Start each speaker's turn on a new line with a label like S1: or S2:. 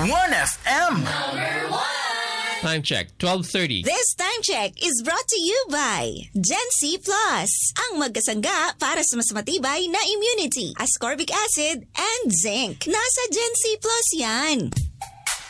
S1: 1FM.
S2: Time check, 12:30.
S3: This time check is brought to you by Gen C Plus, ang magkasangga para sa mas matibay na immunity, ascorbic acid, and zinc. Nasa Gen C Plus yan.